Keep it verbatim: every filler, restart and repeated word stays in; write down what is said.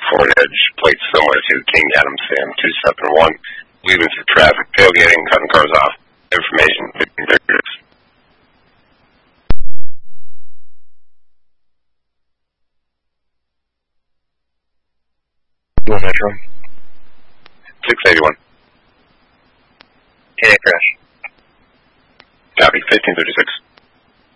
Ford Edge, plates similar to King Adams Sam two seven one, leaving through traffic, tailgating, cutting cars off. Information fifteen thirty-six. Metro. six eighty-one. Yeah, crash. Copy, fifteen thirty-six.